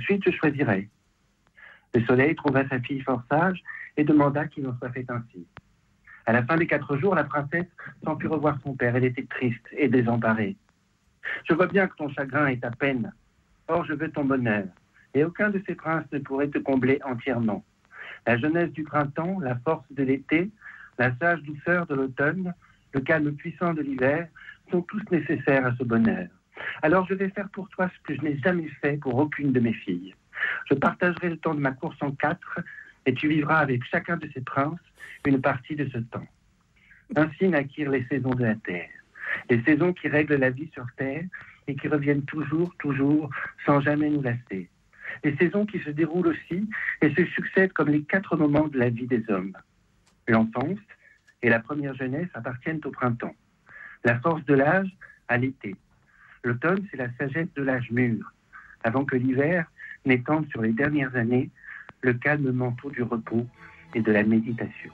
Ensuite, je choisirai. Le soleil trouva sa fille fort sage et demanda qu'il en soit fait ainsi. À la fin des 4 jours, la princesse s'en fut revoir son père. Elle était triste et désemparée. « Je vois bien que ton chagrin est ta peine. Or, je veux ton bonheur. Et aucun de ces princes ne pourrait te combler entièrement. La jeunesse du printemps, la force de l'été, la sage douceur de l'automne, le calme puissant de l'hiver sont tous nécessaires à ce bonheur. Alors je vais faire pour toi ce que je n'ai jamais fait pour aucune de mes filles. Je partagerai le temps de ma course en 4 et tu vivras avec chacun de ces princes une partie de ce temps. Ainsi naquirent les saisons de la terre. Les saisons qui règlent la vie sur terre et qui reviennent toujours, sans jamais nous lasser. Les saisons qui se déroulent aussi et se succèdent comme les 4 moments de la vie des hommes. L'enfance et la première jeunesse appartiennent au printemps. La force de l'âge à l'été. L'automne, c'est la sagesse de l'âge mûr, avant que l'hiver n'étende sur les dernières années le calme manteau du repos et de la méditation.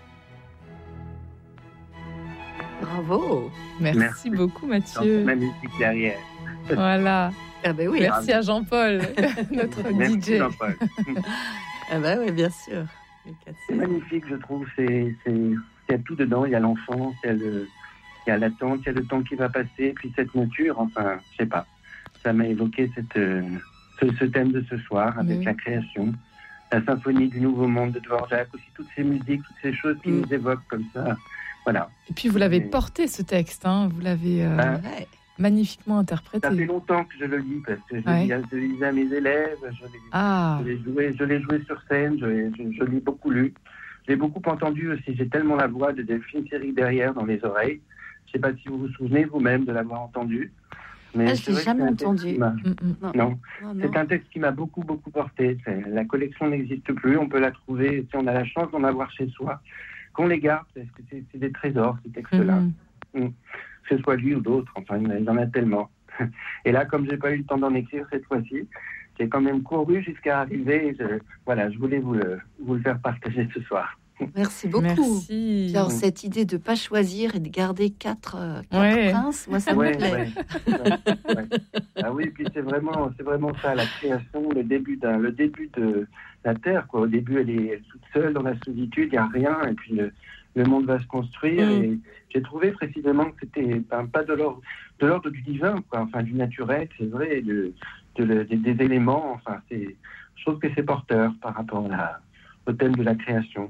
Bravo. Merci beaucoup, Mathieu. Ma musique derrière. Voilà. Ah ben oui. Merci à Jean-Paul, notre Merci DJ. Jean-Paul. Ah ben oui, bien sûr. C'est magnifique, je trouve. Il y a tout dedans. Il y a l'enfance, il y a l'attente, il y a le temps qui va passer, puis cette nature. Enfin, je sais pas. Ça m'a évoqué ce thème de ce soir avec la création, la symphonie du Nouveau Monde de Dvorak, aussi toutes ces musiques, toutes ces choses qui nous évoquent comme ça. Voilà. Et puis vous l'avez porté ce texte, hein. Vous l'avez magnifiquement interprété. Ça fait longtemps que je le lis parce que je lisais à mes élèves, je l'ai joué sur scène, je l'ai beaucoup lu. Je l'ai beaucoup entendu aussi. J'ai tellement la voix de Delphine Seyrig derrière dans les oreilles. Je ne sais pas si vous vous souvenez vous-même de l'avoir entendu. Mais je ne l'ai jamais entendu. Non. C'est un texte qui m'a beaucoup porté. La collection n'existe plus. On peut la trouver si on a la chance d'en avoir chez soi. Qu'on les garde, parce que c'est des trésors, ces textes-là. Que ce soit lui ou d'autres, enfin, il y en a tellement. Et là, comme je n'ai pas eu le temps d'en écrire cette fois-ci, j'ai quand même couru jusqu'à arriver. Je voulais vous le faire partager ce soir. Merci beaucoup. Merci. Alors, cette idée de ne pas choisir et de garder 4 princes, moi, ça me plaît. Ah oui, puis c'est vraiment ça, la création, le début de la Terre, quoi. Au début, elle est toute seule dans la solitude, il n'y a rien, et puis le monde va se construire. Et j'ai trouvé précisément que c'était pas de l'ordre du divin, quoi. Enfin, du naturel, c'est vrai, des éléments. Enfin, je trouve que c'est porteur par rapport au thème de la création.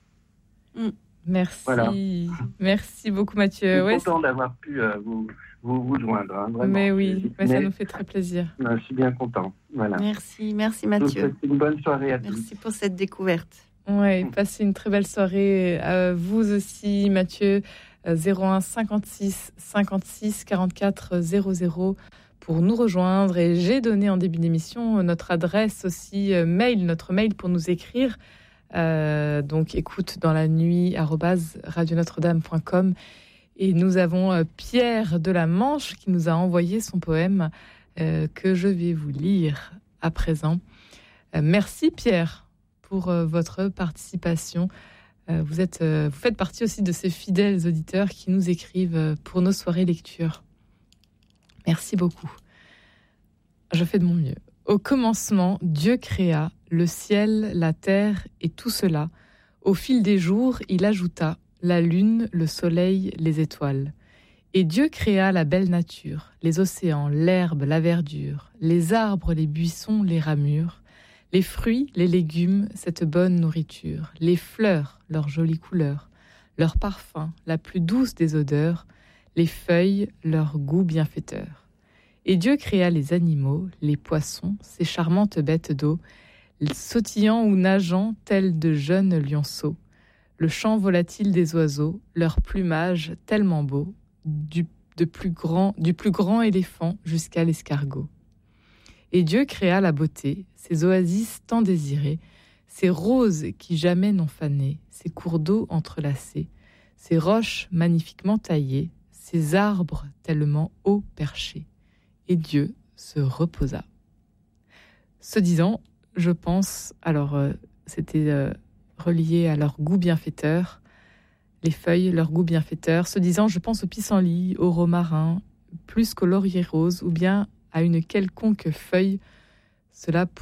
Merci. Voilà. Merci beaucoup, Mathieu. Je suis content d'avoir pu vous joindre. Hein, vraiment. Mais oui, ça nous fait très plaisir. Je suis bien content. Voilà. Merci Mathieu. Une bonne soirée à tous. Merci pour cette découverte. Ouais, passez une très belle soirée. Vous aussi, Mathieu. 01 56 56 44 00 pour nous rejoindre. Et j'ai donné en début d'émission notre adresse aussi, notre mail pour nous écrire. Donc écoute dans la nuit @radionotre-dame.com. Et nous avons Pierre de la Manche qui nous a envoyé son poème que je vais vous lire à présent. Merci Pierre pour votre participation. Vous faites partie aussi de ces fidèles auditeurs qui nous écrivent pour nos soirées lecture. Merci beaucoup. Je fais de mon mieux. Au commencement, Dieu créa le ciel, la terre et tout cela. Au fil des jours, il ajouta la lune, le soleil, les étoiles. Et Dieu créa la belle nature, les océans, l'herbe, la verdure, les arbres, les buissons, les ramures, les fruits, les légumes, cette bonne nourriture, les fleurs, leurs jolies couleurs, leur parfum, la plus douce des odeurs, les feuilles, leur goût bienfaiteur. Et Dieu créa les animaux, les poissons, ces charmantes bêtes d'eau, sautillant ou nageant tels de jeunes lionceaux, le chant volatile des oiseaux, leur plumage tellement beau, du plus grand éléphant jusqu'à l'escargot. Et Dieu créa la beauté, ces oasis tant désirées, ces roses qui jamais n'ont fané, ces cours d'eau entrelacés, ces roches magnifiquement taillées, ces arbres tellement haut perchés. Et Dieu se reposa. Ce disant, je pense, c'était relié à leur goût bienfaiteur, les feuilles, leur goût bienfaiteur. Ce disant, je pense au pissenlit, au romarin, plus qu'au laurier rose, ou bien à une quelconque feuille. Cela